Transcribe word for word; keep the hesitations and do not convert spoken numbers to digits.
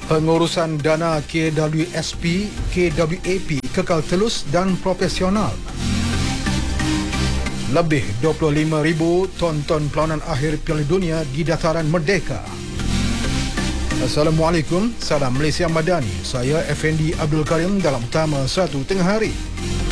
Pengurusan dana K W S P, K W A P kekal telus dan profesional. Lebih dua puluh lima ribu tonton perlawanan akhir Piala Dunia di Dataran Merdeka. Assalamualaikum, salam Malaysia Madani. Saya Effendi Abdul Karim dalam utama satu tengah hari.